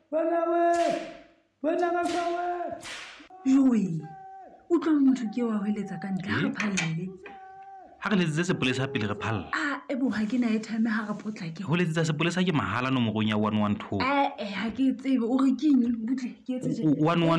Joe, o tlo motho ke wa hoeletsa ka ntle ha re phallele. Ha re letsitse sepolesa pele re phalla. Ebo ha ke na e time ha re potlake. Ho letsetsa sepolesa ke mahala nomorong ya 112. Ha ke tsebe o re ke eng butle ke etse 112